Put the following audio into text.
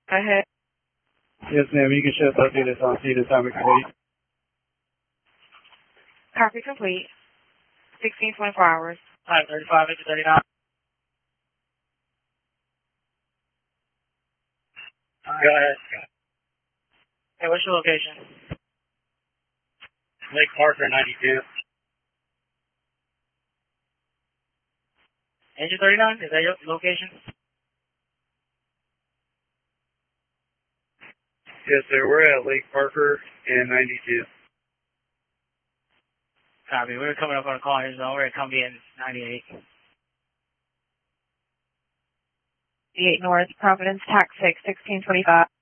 Go ahead. Yes, ma'am. You can shut up units on scene and time complete. Copy complete. 1624 hours. 535, 39. Go ahead. Hey, what's your location? Lake Parker, 92. Engine 39, is that your location? Yes, sir. We're at Lake Parker and 92. Copy. We're coming up on a call here zone. We're at Cumbia in 98. 8 North, Providence, Tax 6, 1625.